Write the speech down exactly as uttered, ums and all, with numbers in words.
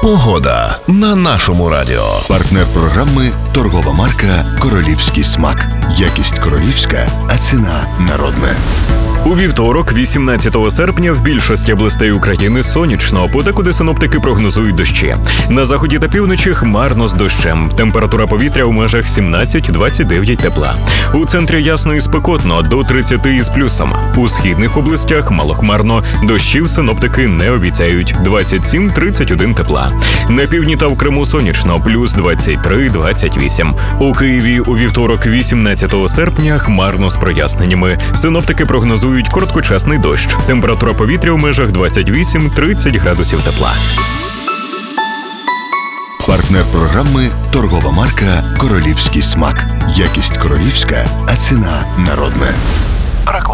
Погода на нашому радіо. Партнер програми – торгова марка «Королівський смак». Якість королівська, а ціна народна. У вівторок, вісімнадцятого серпня, в більшості областей України сонячно, подекуди синоптики прогнозують дощі. На заході та півночі хмарно з дощем. Температура повітря у межах сімнадцять-двадцять дев'ять тепла. У центрі ясно і спекотно, до тридцяти із плюсом. У східних областях малохмарно, дощів синоптики не обіцяють, двадцять сім - тридцять один тепла. На півдні та в Криму сонячно, плюс двадцять три - двадцять вісім. У Києві у вівторок, вісімнадцятого серпня, хмарно з проясненнями. Синоптики прогнозують короткочасний дощ. Температура повітря у межах двадцять вісім - тридцять градусів тепла. Партнер програми – торгова марка «Королівський смак». Якість королівська, а ціна народна. Реклама.